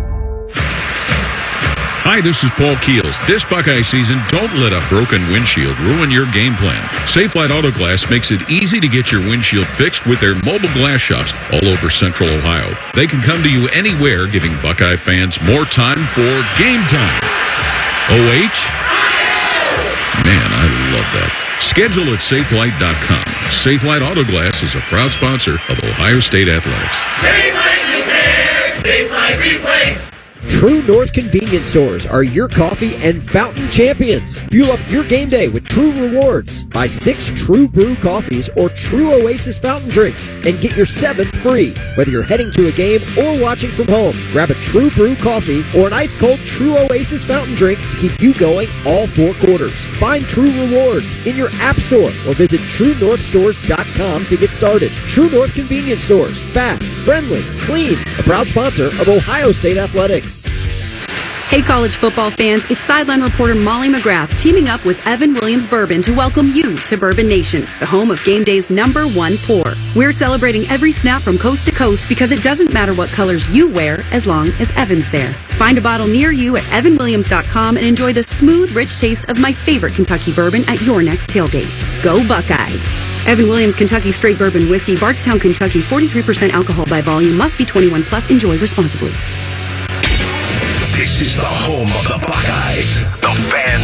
Hi, this is Paul Keels. This Buckeye season, don't let a broken windshield ruin your game plan. Safelite Auto Glass makes it easy to get your windshield fixed with their mobile glass shops all over Central Ohio. They can come to you anywhere, giving Buckeye fans more time for game time. OH? Man, I love that. Schedule at Safelite.com. Safelite Auto Glass is a proud sponsor of Ohio State Athletics. Safelite Repair, Safelite Replace. True North convenience stores are your coffee and fountain champions. Fuel up your game day with True Rewards. Buy 6 True Brew coffees or True Oasis fountain drinks and get your 7th free. Whether you're heading to a game or watching from home, grab a True Brew coffee or an ice cold True Oasis fountain drink to keep you going all 4 quarters. Find True Rewards in your app store or visit TrueNorthStores.com to get started. True North convenience stores. Fast, friendly, clean. A proud sponsor of Ohio State Athletics. Hey college football fans, it's sideline reporter Molly McGrath teaming up with Evan Williams Bourbon to welcome you to Bourbon Nation, the home of game day's #1 pour. We're celebrating every snap from coast to coast because it doesn't matter what colors you wear as long as Evan's there. Find a bottle near you at evanwilliams.com and enjoy the smooth, rich taste of my favorite Kentucky bourbon at your next tailgate. Go Buckeyes! Evan Williams Kentucky Straight Bourbon Whiskey, Bardstown, Kentucky, 43% alcohol by volume, must be 21 plus, enjoy responsibly. This is the home of the Buckeyes, the Fan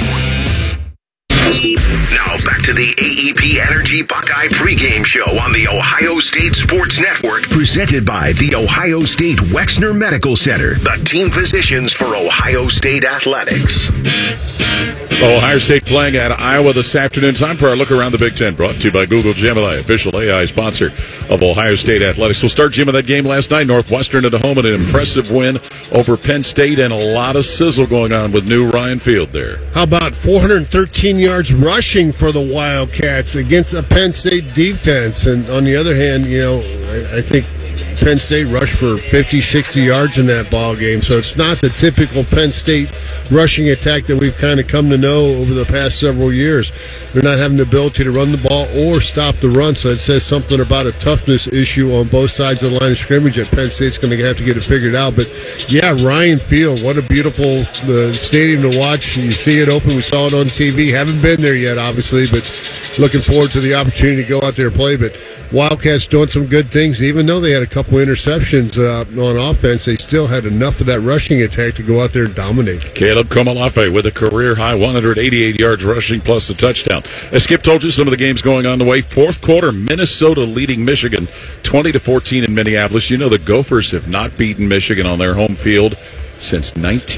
2. Now back to the AEP Energy Buckeye pregame show on the Ohio State Sports Network, presented by the Ohio State Wexner Medical Center, the team physicians for Ohio State Athletics. Ohio State playing at Iowa this afternoon. Time for our look around the Big Ten, brought to you by Google Gemini, official AI sponsor of Ohio State Athletics. We'll start, Jim, with that game last night. Northwestern at home, and an impressive win over Penn State, and a lot of sizzle going on with new Ryan Field there. How about 413 yards rushing for the Wildcats against a Penn State defense? And on the other hand, I think Penn State rushed for 50, 60 yards in that ball game. So it's not the typical Penn State rushing attack that we've kind of come to know over the past several years. They're not having the ability to run the ball or stop the run. So it says something about a toughness issue on both sides of the line of scrimmage that Penn State's going to have to get it figured out. But, yeah, Ryan Field, what a beautiful stadium to watch. You see it open. We saw it on TV. Haven't been there yet, obviously, but looking forward to the opportunity to go out there and play. But Wildcats doing some good things. Even though they had a couple interceptions on offense, they still had enough of that rushing attack to go out there and dominate. Caleb Komalafe with a career-high 188 yards rushing plus a touchdown. As Skip told you, some of the games going on the way. Fourth quarter, Minnesota leading Michigan 20-14 in Minneapolis. You know the Gophers have not beaten Michigan on their home field since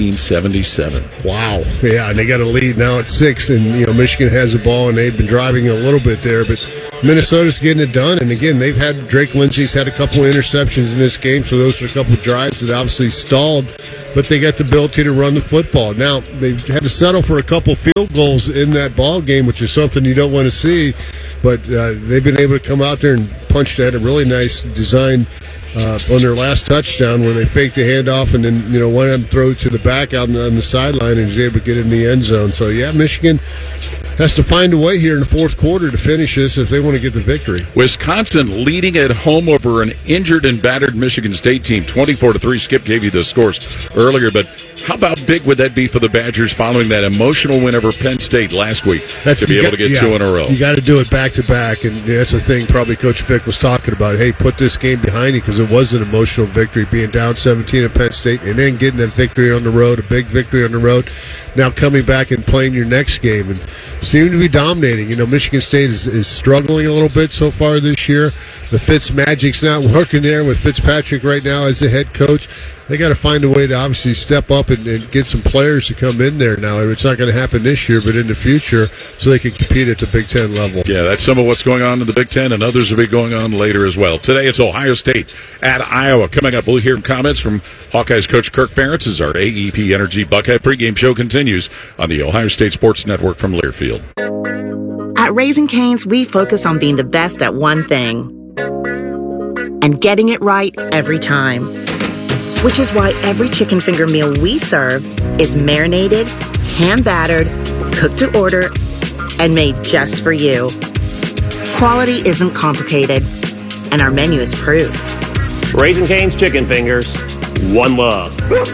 1977. Wow. Yeah, and they got a lead now at 6, and Michigan has the ball, and they've been driving a little bit there, but Minnesota's getting it done. And again, they've had Drake Lindsey's had a couple of interceptions in this game, so those are a couple of drives that obviously stalled, but they got the ability to run the football. Now, they've had to settle for a couple field goals in that ball game, which is something you don't want to see, but they've been able to come out there and punch that. A really nice design on their last touchdown where they faked the handoff and then, one of them throw to the back out on the sideline and was able to get in the end zone. So, yeah, Michigan has to find a way here in the fourth quarter to finish this if they want to get the victory. Wisconsin leading at home over an injured and battered Michigan State team, 24-3. Skip gave you the scores earlier, but how about big would that be for the Badgers following that emotional win over Penn State last week to be able to get 2 in a row? You got to do it back-to-back, and that's the thing probably Coach Fick was talking about. Hey, put this game behind you because it was an emotional victory, being down 17 at Penn State and then getting that victory on the road, a big victory on the road, now coming back and playing your next game and seem to be dominating. Michigan State is struggling a little bit so far this year. The Fitz magic's not working there with Fitzpatrick right now as the head coach. They got to find a way to obviously step up and get some players to come in there now. It's not going to happen this year, but in the future, so they can compete at the Big Ten level. Yeah, that's some of what's going on in the Big Ten, and others will be going on later as well. Today, it's Ohio State at Iowa. Coming up, we'll hear comments from Hawkeyes coach Kirk Ferentz as our AEP Energy Buckeye pregame show continues on the Ohio State Sports Network from Learfield. At Raising Cane's, we focus on being the best at one thing and getting it right every time. Which is why every chicken finger meal we serve is marinated, hand-battered, cooked to order, and made just for you. Quality isn't complicated, and our menu is proof. Raising Cane's Chicken Fingers, one love.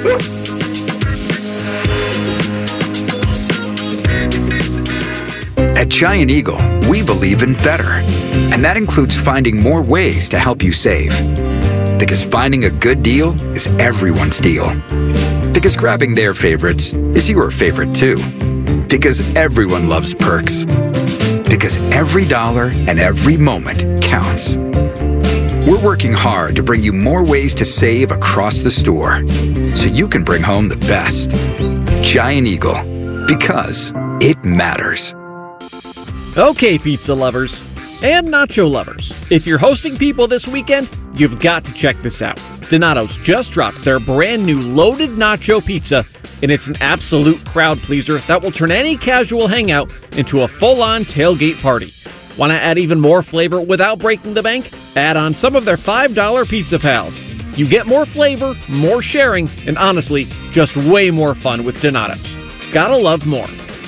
At Giant Eagle, we believe in better, and that includes finding more ways to help you save. Because finding a good deal is everyone's deal. Because grabbing their favorites is your favorite too. Because everyone loves perks. Because every dollar and every moment counts. We're working hard to bring you more ways to save across the store, so you can bring home the best. Giant Eagle, because it matters. Okay, pizza lovers and nacho lovers, if you're hosting people this weekend, you've got to check this out. Donato's just dropped their brand new loaded nacho pizza, and it's an absolute crowd pleaser that will turn any casual hangout into a full-on tailgate party. Want to add even more flavor without breaking the bank? Add on some of their $5 Pizza Pals. You get more flavor, more sharing, and honestly, just way more fun with Donato's. Gotta love more.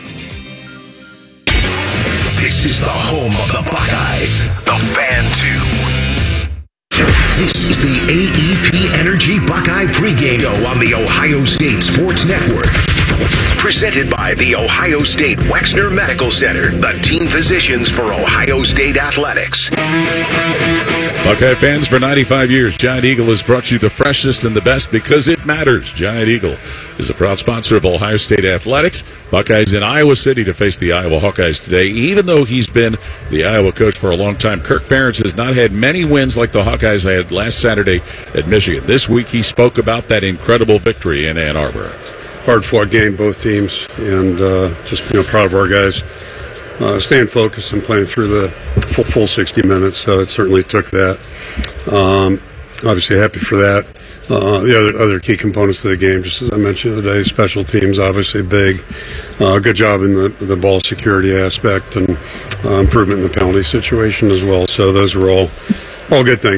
This is the home of the Buckeyes, the Fan 2. This is the AEP Energy Buckeye pregame show on the Ohio State Sports Network. Presented by the Ohio State Wexner Medical Center, the team physicians for Ohio State Athletics. Buckeye fans, for 95 years, Giant Eagle has brought you the freshest and the best because it matters. Giant Eagle is a proud sponsor of Ohio State Athletics. Buckeyes in Iowa City to face the Iowa Hawkeyes today. Even though he's been the Iowa coach for a long time, Kirk Ferentz has not had many wins like the Hawkeyes had last Saturday at Michigan. This week he spoke about that incredible victory in Ann Arbor. Hard-fought game, both teams, and just proud of our guys staying focused and playing through the full 60 minutes. So it certainly took that. Obviously happy for that. The other key components of the game, just as I mentioned the other day, special teams obviously big. Good job in the ball security aspect and improvement in the penalty situation as well. So those were all good things.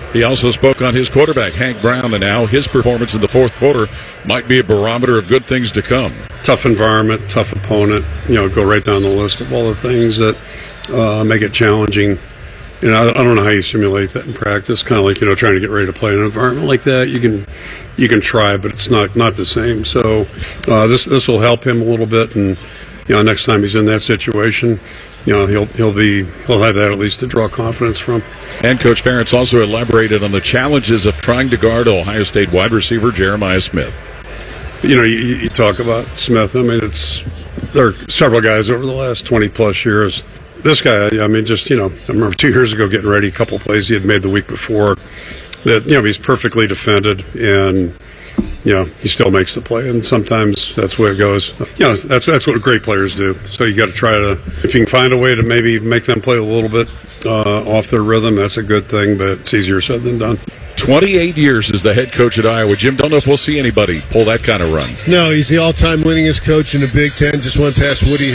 He also spoke on his quarterback, Hank Brown, and how his performance in the fourth quarter might be a barometer of good things to come. Tough environment, tough opponent. Go right down the list of all the things that make it challenging. I don't know how you simulate that in practice. Kind of like trying to get ready to play in an environment like that. You can try, but it's not the same. So this will help him a little bit, and next time he's in that situation, he'll have that at least to draw confidence from. And Coach Ferentz also elaborated on the challenges of trying to guard Ohio State wide receiver Jeremiah Smith. You talk about Smith. I mean, there are several guys over the last 20-plus years. This guy, I remember 2 years ago getting ready, a couple plays he had made the week before that, he's perfectly defended, and, he still makes the play. And sometimes that's the way it goes. That's what great players do. So you got to try to, if you can find a way to maybe make them play a little bit off their rhythm, that's a good thing, but it's easier said than done. 28 years as the head coach at Iowa. Jim, don't know if we'll see anybody pull that kind of run. No, he's the all-time winningest coach in the Big Ten. Just went past Woody